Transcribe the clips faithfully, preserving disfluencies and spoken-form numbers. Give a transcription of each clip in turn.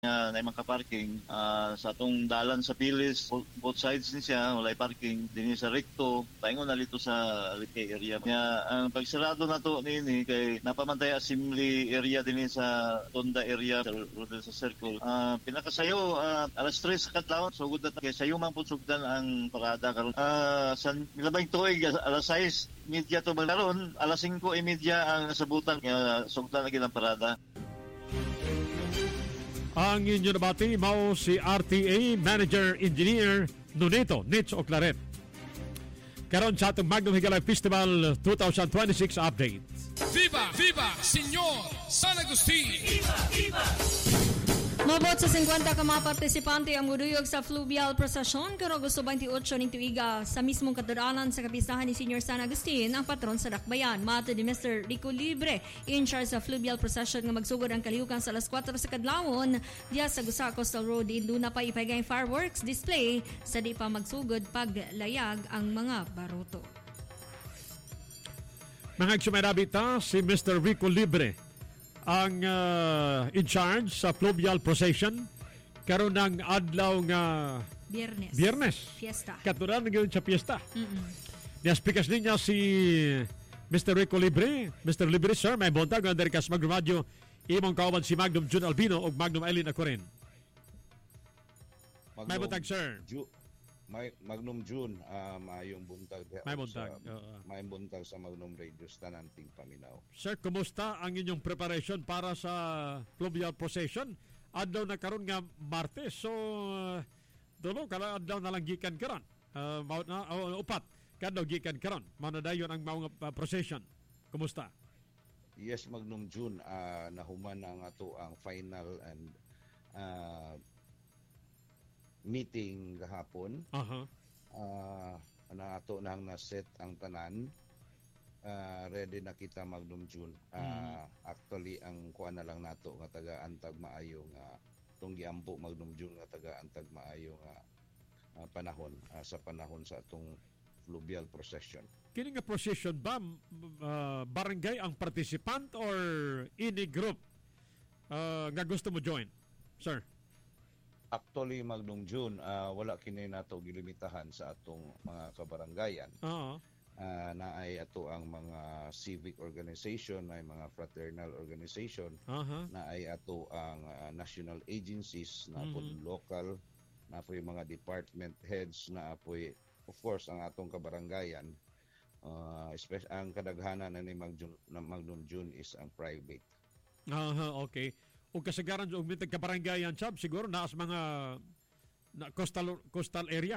nga na makaparking uh, sa atong dalan sa Pilis, both sides ni siya walay parking dinhi sa recto paingon na dito sa Alipay area nga ang pagsarado nato nini kay napamantay assembly area dinhi sa Tonda area sa Rodel sa Circle. Uh, pinakasayo uh, alas tres sa kadlawon sugod na kay sayo man pud sugdan ang parada karon uh, sa milabay tuig alas sais media to maglaron alas singko e media ang nasabutan nga sugdan lagi ang parada. Ang inyo nabati, mao si R T A Manager Engineer Nunito Nitz Oclaret. Karon sa atong Magnum Higalay Festival twenty twenty-six update. Viva! Viva! Senyor San Agustin! Viva! Viva! Mabot sa fifty ka mga partisipante ang muduyog sa fluvial procession karo Agosto twenty-eight ning tuiga sa mismong katudalanan sa kapistahan ni Senior San Agustin ang patron sa Dakbayan. Mato ni Mister Rico Libre, in charge sa fluvial procession nga magsugod ang kalihukan sa alas four sa kadlawon diya sa Gusa Coastal Road. Indo na pa ipagay fireworks display sa di pa magsugod paglayag ang mga baruto. Mga igsumerabita si Mister Rico Libre ang uh, in charge sa fluvial procession karon ng adlaw nga Biyernes. Biyernes. Fiesta. Katuran ng sa fiesta. Mm-mm. Niyaspikas niya si Mister Rico Libre. Mister Libre, sir, may buntag ang Dericas Magnum Radio. Imong kauban si Magnum Jun Albino o Magnum Eileen Acorin. May buntag, sir. Ju- may Magnum June, uh, mayong buntag. May buntag. Sa, uh, may buntag sa Magnum Radio, tananting paminaw. Sir, kumusta ang inyong preparation para sa fluvial procession? Adlaw na karon nga Martes. So, uh, dulo, kala adlaw na lang gikan karon. Uh, na, uh, upat, kadlaw gikan karon. Manadayon ang mga uh, procession. Kumusta? Yes, Magnum June, uh, nahuman ang ato ang final and uh, meeting gahapon. Uh-huh. Uh, na ato nang na-set ang tanan. Uh, ready na kita Magnum June. Uh, mm. Actually, ang kuha na lang nato nga taga-antag maayo nga itong giampo Magnum June nga taga-antag maayo nga uh, panahon uh, sa panahon sa atong fluvial procession. Kini nga procession ba uh, barangay ang participant or any group uh, nga gusto mo join, sir? Actually, Magnum June, uh, wala kini nato gilimitahan sa atong mga kabarangayan. Oo. Uh, na ay ato ang mga civic organization, na ay mga fraternal organization, uh-huh. na ay ato ang uh, national agencies, na po mm-hmm. local, na po yung mga department heads, na po of course ang atong kabarangayan. Uh, especially ang kadaghanan na ni Magnum, na Magnum June is ang private. Uh-huh, okay. O kasagaran sa umitag kabarangayan, Chab, siguro naas mga na coastal coastal area.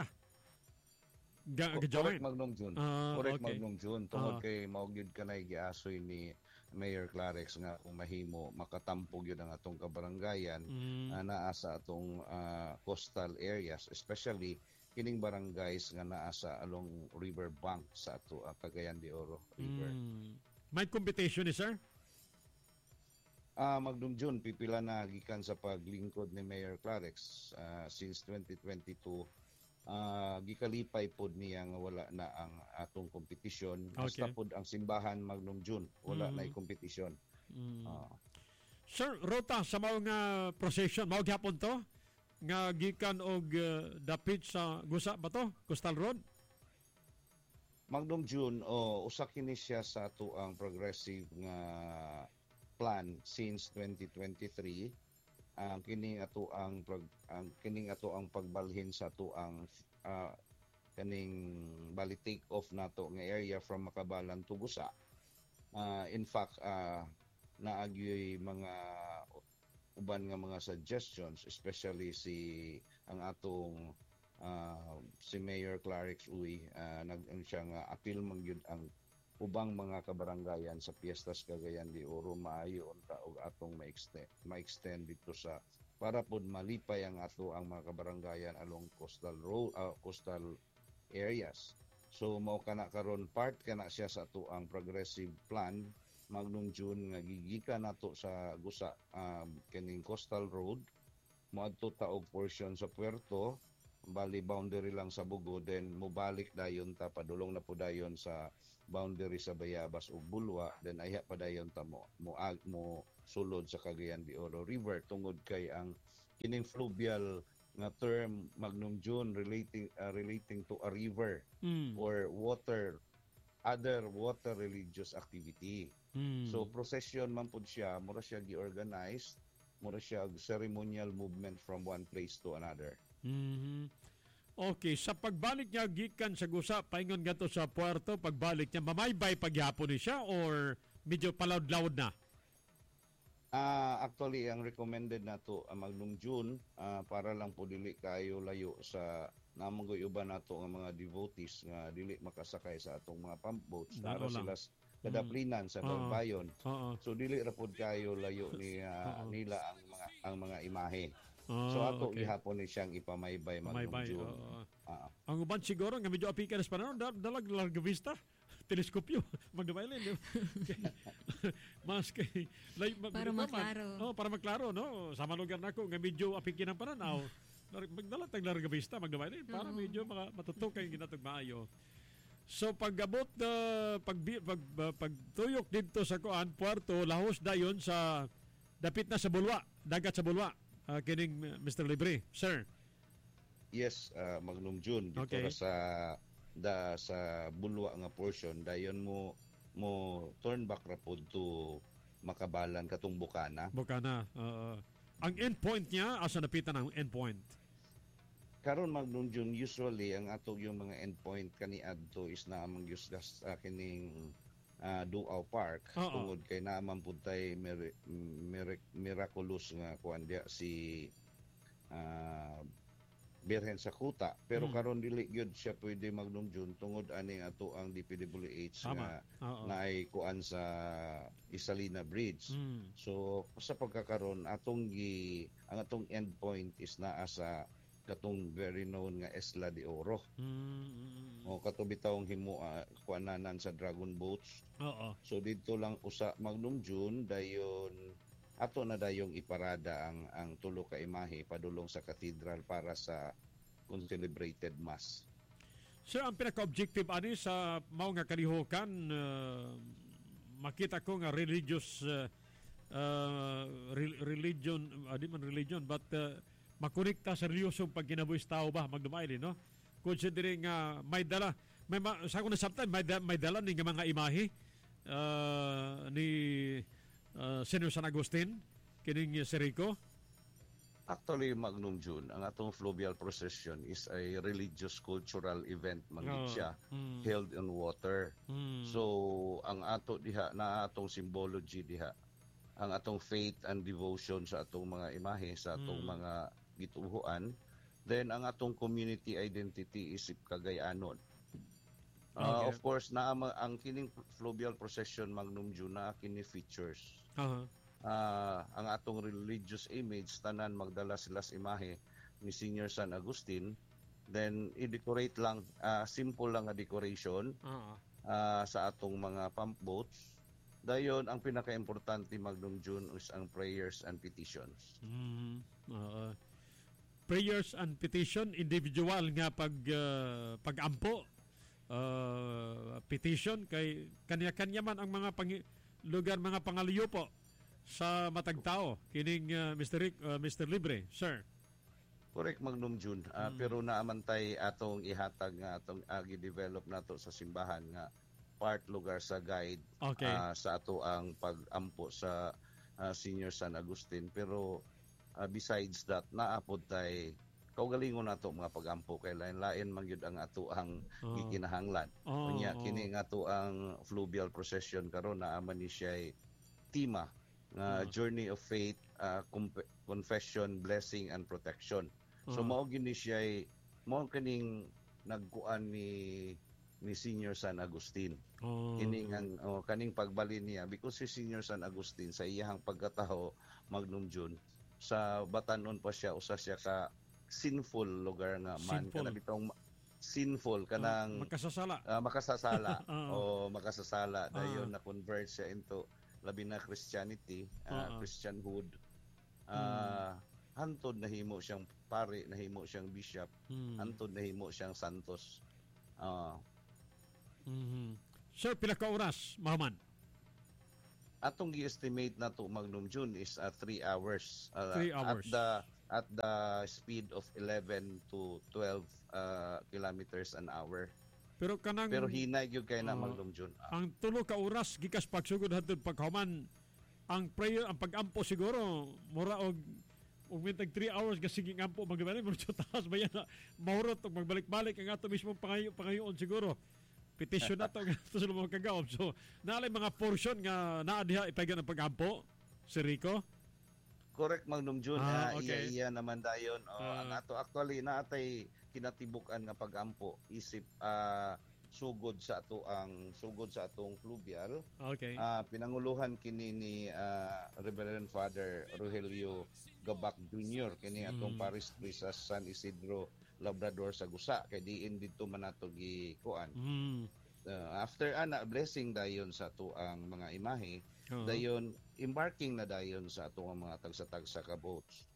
Ga, o, correct, Magnum June. Uh, correct, okay. Magnum June. Tungod uh, kay maugyud ka na giasoy ni Mayor Clarex nga kung mahimo makatampog yun ang atong kabarangayan mm. uh, naa sa atong uh, coastal areas, especially kining barangays nga naa sa along river bank sa ato uh, Cagayan de Oro River. Mm. May competition ni sir? Ah, uh, Magnum June, pipila na gikan sa paglingkod ni Mayor Clarex uh, since twenty twenty-two. Uh, gikalipay pod niya nga wala na ang atong kompetisyon. Basta okay. pod ang simbahan Magnum June, wala mm-hmm. na kompetisyon. Mm. Uh, Sir, rota sa mao nga procession, mao gyapon to nga gikan og uh, dapit sa Gusa ba to? Coastal Road? Magnum June, oh, usa kini siya sa ato ang progressive nga plan since twenty twenty-three. Ang uh, kining ato ang prog- ang kining ato ang pagbalhin sa ato ang uh, kaning bali take off nato nga area from Makabalan to Gusa. Uh, in fact, uh, naagyoy mga uban nga mga suggestions, especially si ang atong uh, si Mayor Clarex Uy, uh, nag siya nga appeal man gyud ang ubang mga kabarangayan sa Piestas Cagayan de Oro maayo unta og atong ma-extend ma-extend dito sa para pod malipay ang ato ang mga kabarangayan along coastal road uh, coastal areas. So mao kana karon part kana siya sa ato ang progressive plan Magnum June nga gigikan nato sa Gusa um, kining coastal road moadto ta og portion sa Puerto bali boundary lang sa Bugo, then mubalik dayon ta padulong na po dayon sa boundary sa Bayabas ug Bulwa, then ayha pa dayon ta mo mo, mo sulod sa Cagayan de Oro River tungod kay ang kining fluvial nga term Magnum June relating uh, relating to a river Mm. or water other water religious activity. Mm. So procession man pud siya, mura siya gi-organize, mura siya ceremonial movement from one place to another. Mhm. Okay, sa pagbalik niya gikan sa gusa paingon gato sa puerto, pagbalik niya mamaybay pagyapon ni siya or medyo palawd-lawd na? Ah, actually ang recommended nato ang Magnum June ah, para lang po dili kayo layo sa namangoy uban nato nga mga devotees nga dili makasakay sa atong mga pump boats Ano para lang. sila s- kadaplinan sa Oo. Bayon. Oo. So dili ra pod kayo layo ni ah, Oo. nila ang mga ang mga imahe. Ah, So ato okay. gihapon ni siyang ipamaybay Magnum Maybay. June. oo. Ah, Ang uban siguro nga medyo apikan sa panahon, da- dalag larga vista. Teleskopyo. Magdabailin. di ba? Mas kay... Lay, ma- Para di ba, maklaro. ma- Oh, para maklaro, no? Sa malugar na ako, nga medyo apikin ang pananaw. Lar- Magdala tag larga vista, magdabailin. Para Oo. medyo maka, matutukay yung ginatag maayo. So pag-abot na pag, pag, pag, pagtuyok dito sa kuan Puerto lahos dayon sa dapit na sa Bulwa, dagat sa Bulwa. Ah, kining uh, Mister Libre, sir. yes, ah, Magnum June dito Okay. ra sa da sa bulwa nga portion dayon mo mo turn back ra pod to Makabalan katong Bukana. Bukana. Uh, ang endpoint niya, asa napitan ang endpoint? Karon Magnum June usually ang ato yung mga endpoint kaniadto is na amang yusgas uh, kining uh, Duaw Park Oo. tungod kay naman pud tay mir- mir- miraculous nga kuan dia si ah, Birhen sa Kuta pero Mm. karon dili gyud siya pwede Magnum June tungod ani ato ang D P W H Tama. nga Oo. naay kuan sa Isalina Bridge. Mm. So sa pagkakaroon atong gi ang atong endpoint is naa sa katong very known nga Isla de Oro. Mm. O kato bitawng himo uh, kuananan sa Dragon Boats. Oo. So dito lang usa Magnum June dayon ato na dayong iparada ang ang tulo ka imahe padulong sa katedral para sa celebrated mass. Sir, ang pinaka-objective ani sa mao nga kalihukan, uh, makita ko nga religious uh, uh, re- religion, uh, di man religion, but uh, makonekta sa reliyosong pagkinabuhis tao ba, magdumaili, no? Considering nga may dala, may ma- sa ako na sabtan, may, da- may dala ni nga mga imahe uh, ni uh, Senyor San Agustin, kining uh, si Rico. Actually Magnum June ang atong fluvial procession is a religious cultural event man Oo. siya Mm. held on water. Mm. So ang ato diha na atong symbology diha ang atong faith and devotion sa atong mga imahe sa atong Mm. mga gituhuan, then ang atong community identity is Cagayanon. Uh, Okay. Of course na ang kining fluvial procession Magnum June na kini features. Aha. Ah, ang atong religious image tanan magdala sila sa imahe ni Senior San Agustin, then i-decorate lang ah, simple lang nga decoration Ah. ah, sa atong mga pump boats. Dayon ang pinaka-importante Magnum June is ang prayers and petitions. Mm, oo. Prayers and petition, individual nga pag uh, pag-ampo, uh, petition kay kanya-kanya man ang mga pangi- lugar, mga pangaliyo po sa matag tao kining uh, Mister Rick, uh, Mister Libre, sir. Correct Magnum June. Ah, Mm. pero naamantay atong ihatag nga atong agi develop nato sa simbahan nga part lugar sa guide Okay. ah, sa ato ang pag-ampo sa ah, Senior San Agustin, pero ah, besides that naapod tay kaugalingon nato mga pag-ampo kay lain-lain man gyud ang ato ang Oo. gikinahanglan. Oo, Unya oo. kini nga ato ang fluvial procession karon naaman ni siya tema nga Oo. journey of faith, ah, comp- confession, blessing and protection. So Oo. mao gini siya mao kaning nagkuan ni ni Senior San Agustin. Oo. Kining ang oh, kaning pagbalin niya because si Senior San Agustin sa iyang pagkataho Magnum June sa batanon pa siya usa siya ka sinful lugar nga man Sinful. kana bitong ma- sinful Ah, kanang magkasasala. ah, makasasala Oo. o makasasala dayon Ah. na convert siya into labi na Christianity, ah, Oo. Christianhood. Hmm. Ah, hantod nahimo siyang pare, nahimo siyang bishop, Mm. hantod nahimo siyang santos. Ah, Mhm. Sir, pila ka oras, mahuman? atong gi-estimate na to Magnum June is uh, three hours. Uh, Three hours. At the at the speed of eleven to twelve uh, kilometers an hour. Pero kanang Pero hinay gyud kay na Oo. Magdumjun. ang tulo ka oras gikas pagsugod hadtod paghuman ang prayer ang pag-ampo siguro mura og og mintag three hours ka sige ampo magdumali mo sa taas ba yan na mahurot og magbalik-balik ang ato mismo pangayo pangayoon siguro. Petition na to nga to sa mga kagaom. So naalay mga portion nga naa diha ipagan ang pag-ampo si Rico. Correct Magdumjun. Ah, Ah, okay. iya, iya naman dayon. Oh, Ah. ang ato actually naatay kinatibukan nga pag-ampo isip ah, sugod sa ato ang sugod sa atong fluvial. Okay. Ah, pinanguluhan kini ni ah, Reverend Father Rogelio Gabak Junior kini atong Mm. parish priest sa San Isidro Labrador sa Gusa kay diin dito man nato gikuan. Mm. Uh, after ana blessing dayon sa ato ang mga imahe, Oo. dayon embarking na dayon sa ato ang mga tagsa-tagsa ka boats.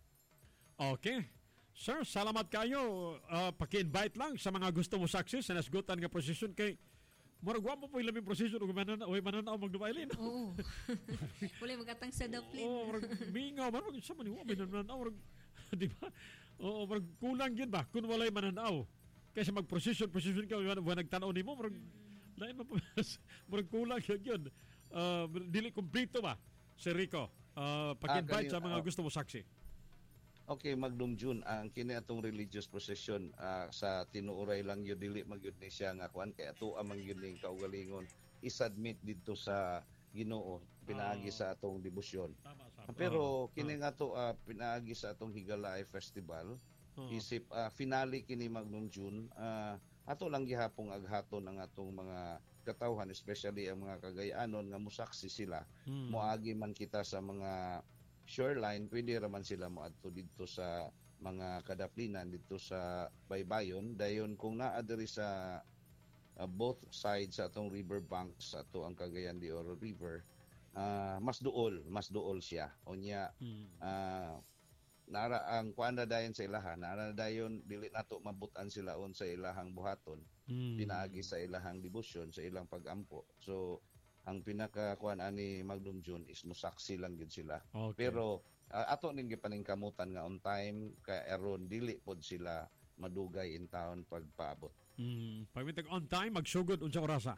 Okay. Sir, salamat kayo. Uh, paki-invite lang sa mga gusto mo saksi sa nasgutan nga prosesyon kay Murag mo po ilaming prosesyon o mananaw, o mananaw magdumailin. Oo. Wala magatang sa daplin. Oo, marag mingaw, marag sa maniwa, may mananaw, marag, di ba? Oo, marag kulang yun ba? Kung walay mananaw. Kaysa mag-prosesyon, prosesyon ka, wala nagtanaw ni mo, marag, lain mo po, marag kulang yun yun. Uh, dili kumplito ba, si Rico? Uh, pag-invite Ah, sa mga kanina, oh. gusto mo saksi. Okay, Magdumjun, ang kini atong religious procession ah, sa tinuoray lang yun, dili magyud ni siya nga kuan kay ato amang yun ning kaugalingon i-submit dito sa Ginoo pinaagi Oh. sa atong debosyon. Tama sa Pero kini nga to ah, pinaagi sa atong Higalay Festival, Oo. isip ah, finale kini Magdumjun, ah, ato lang gihapon aghaton ang atong mga katawhan, especially ang mga Cagayanon nga musaksi sila. Hmm. Moagi man kita sa mga shoreline, pwede raman sila moadto dito sa mga kadaplinan dito sa Baybayon. Dayon kung naa diri sa uh, both sides sa atong river banks sa ato ang Cagayan de Oro River, ah, mas duol, mas duol siya. Unya Hmm. ah, nara ang kuanda dayon sa ilahan, nara dayon dili nato mabutan sila on sa ilahang buhaton, Hmm. pinaagi sa ilahang debosyon, sa ilang pag-ampo. So ang pinaka kuan ani Magdumjun is musaksi lang gid sila. Okay. Pero uh, ato ning gipaningkamutan nga on time kay aron dili pod sila madugay in town pagpaabot. Hmm. Pagmitag on time, magsugod unsa orasa?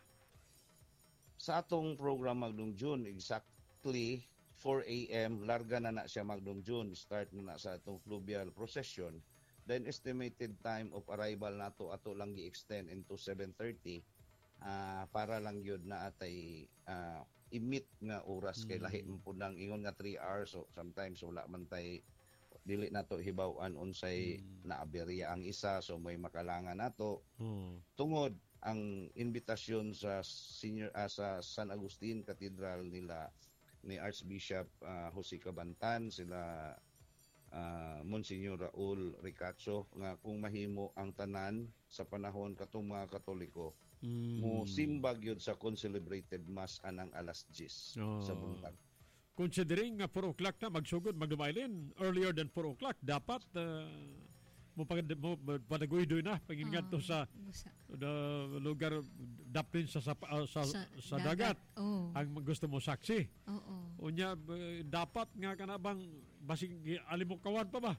Sa atong program Magdumjun, exactly four a.m. larga na na siya Magdumjun, start na na sa atong fluvial procession. Then estimated time of arrival nato ato lang gi-extend into seven thirty. Ah, para lang yun na atay ah, i-meet nga oras kay Mm. lahi man pud nang ingon nga three hours, so sometimes wala man tay dili nato hibaw-an unsay Mm. naaberya ang isa, so may makalangan nato Oh. tungod ang invitasyon sa senior ah, sa San Agustin Cathedral nila ni Archbishop ah, Jose Cabantan, sila ah, Monsignor Raul Ricacho, nga kung mahimo ang tanan sa panahon katong mga Katoliko Hmm. mo simbag yun sa concelebrated mass anang alas diyes Oh. sa buntag. Considering nga four o'clock na magsugod, magdumailin, earlier than four o'clock, dapat uh, mo pag mo padagoy-doy na pangingat to sa Busa. the lugar daplin sa sa, uh, sa, Sa sa dagat. Oo. Ang gusto mo saksi. Oo. Unya uh, dapat nga kanabang basig alimukawan pa ba?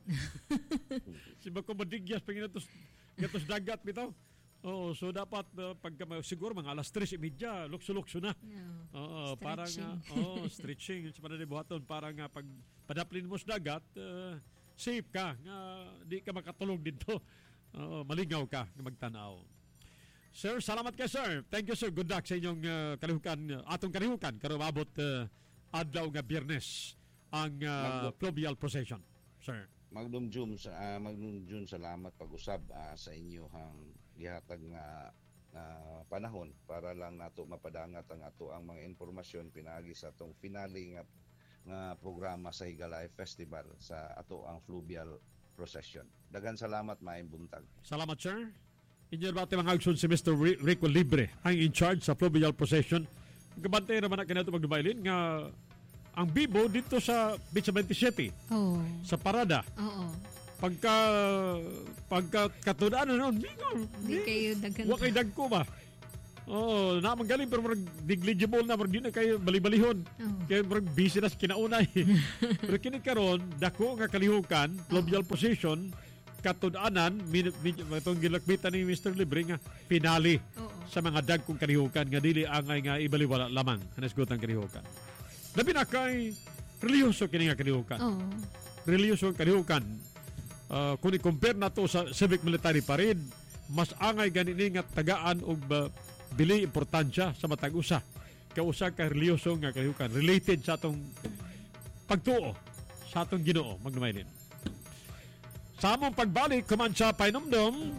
Si bako madigyas pangingatos gatos dagat bitaw. Oo, so dapat uh, pag siguro mga alas tres imidya, lukso-lukso na. Yeah. Oo, para nga, Stretching. oh, stretching sa pananibuhaton para nga pag padaplin mo sa dagat, uh, safe ka, nga di ka makatulog dito. Oo, malingaw ka nga magtanaw. Sir, salamat ka sir. Thank you sir. Good luck sa inyong uh, kalihukan, uh, atong kalihukan karon maabot uh, adlaw nga Biyernes ang uh, Magdo- fluvial procession. Sir. Magdumjum sa ah, Magdumjun, salamat pag-usab ah, sa inyohang gihatag nga ah, panahon para lang nato mapadangat ang ato ang mga informasyon pinaagi sa atong finale nga nga programa sa Higalay Festival sa ato ang fluvial procession. Daghang salamat, maayong buntag. Salamat sir. Inyo ba mga action si Mister Ri- Rico Libre ang in charge sa fluvial procession. Gabantay naman na kanato magdumailin nga ang bibo dito sa Beach twenty-seven Oo. sa parada. Oo. Pagka pagka katudaan na noon, mingaw. Di kayo daghan. Wa kay dagko ba? Oh, na magaling pero murag negligible na murag di na kay bali-balihon. Oh. Kay murag busy na sa kinauna. Eh. Pero kini karon dako nga kalihukan, pluvial possession katud-anan matong gilakbitan ni Mister Libre nga pinali Oo. sa mga dagkong kalihukan nga dili angay nga ibaliwala lamang hanesgutan kalihukan. Labi na kay reliyoso kini nga kalihukan. Oh. Reliyoso kalihukan. Uh, kung i-compare na to sa civic military parade, mas angay ganini nga tagaan og uh, bili importansya sa matag usa. Kausa ka reliyoso nga kalihukan related sa atong pagtuo sa atong Ginoo magnumaylin. Sa among pagbalik kuman sa painumdom,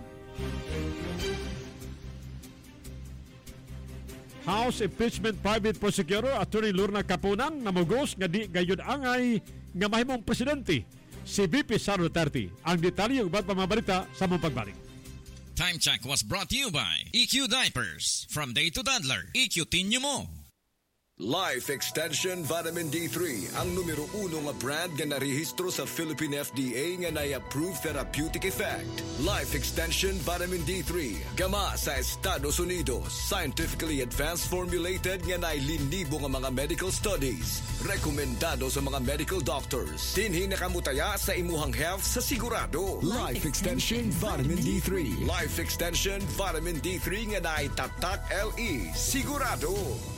House Impeachment Private Prosecutor Attorney Lorna Capunan namugos nga di gayud angay nga mahimong presidente si V P Sara Duterte. Ang detalye ug iba't pang mga balita sa among pagbalik. Time check was brought to you by E Q Diapers. From day to toddler, E Q Tinyo Mo. Life Extension Vitamin D three, ang numero uno nga brand nga narehistro sa Philippine F D A nga na-approve therapeutic effect. Life Extension Vitamin D three, gama sa Estados Unidos, scientifically advanced formulated nga nailinibo nga mga medical studies. Rekomendado sa mga medical doctors. Dinhi nakamutaya sa imuhang health sa sigurado. Life Extension Vitamin D three. Life Extension Vitamin D three nga naitatak L E. Sigurado.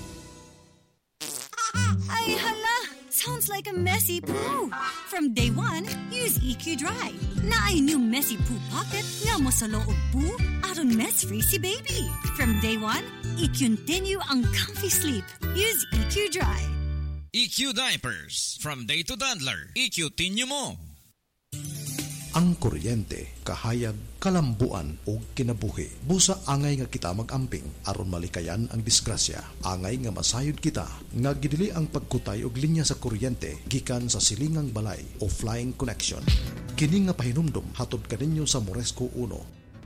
Ay, hala! Sounds like a messy poo. From day one, use E Q Dry. Na ay new messy poo pocket nga mo sa loob poo aron mess-free si baby. From day one, i-continue ang comfy sleep. Use E Q Dry. E Q Diapers. From day to toddler, E Q Tinyo Mo. Ang kuryente, kahayag, kalambuan o kinabuhi. Busa angay nga kita magamping aron malikayan ang disgrasya. Angay nga masayod kita nga gidili ang pagkutay og linya sa kuryente gikan sa silingang balay o flying connection. Kini nga pahinumdom hatod kaninyo sa Moresco one.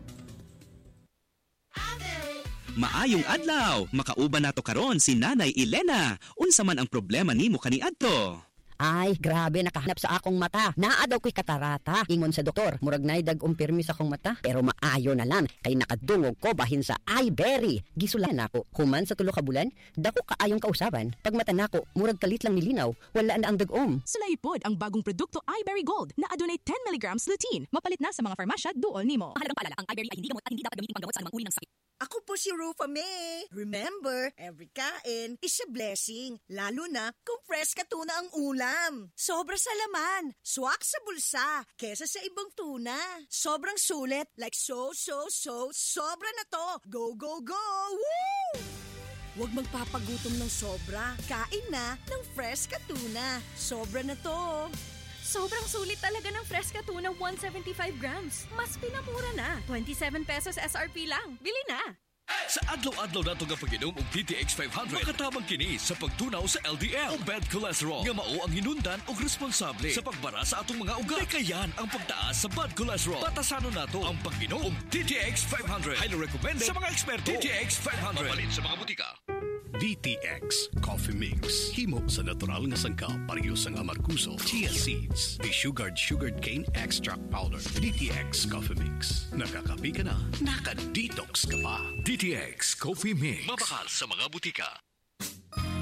Maayong adlaw, makauban nato karon si Nanay Elena. Unsa man ang problema nimo kaniadto? Ay, grabe, nakahanap sa akong mata. Naa daw ko'y katarata. Ingon sa doktor, murag nay dag umpirmi sa akong mata. Pero maayo na lang, kay nakadungog ko bahin sa iBerry. Gisulan ako, human sa tulo ka bulan, dako kaayong kausaban. Pag mata nako, murag kalit lang nilinaw, wala na ang dagom. Sulaipod ang bagong produkto iBerry Gold na adunay ten milligrams lutein. Mapalit na sa mga farmasya duol nimo. Mahalagang paalala, ang iBerry ay hindi gamot at hindi dapat gamitin panggamot sa anumang uri ng sakit. Ako po si Rufa May. Remember, every kain is a blessing. Lalo na kung fresh ka tuna ang ulam. Sobra sa laman, swak sa bulsa, kesa sa ibang tuna. Sobrang sulit, like so, so, so, sobra na to. Go, go, go! Woo! Huwag magpapagutom ng sobra. Kain na ng fresh ka tuna. Sobra na to. Sobrang sulit talaga ng Fresca Tuna one seventy-five grams. Mas pinamura na. twenty-seven pesos S R P lang. Bili na! Sa adlaw-adlaw nato nga pag-inom og D T X five hundred, makatabang kini sa pagtunaw sa L D L o bad cholesterol nga mao ang hinundan og responsable sa pagbara sa atong mga ugat. Kayan ang pagtaas sa bad cholesterol. Batasanon nato ang pag-inom og D T X five hundred. Highly recommended sa mga eksperto. D T X five hundred. Mapalit sa mga butika. D T X Coffee Mix. Himo sa natural nga sangkap pareho sa amarkuso, chia seeds, desugared sugared cane extract powder. D T X Coffee Mix. Nakakapi ka na, naka-detox ka pa. D T X Coffee Mix. Mabakal sa mga butika.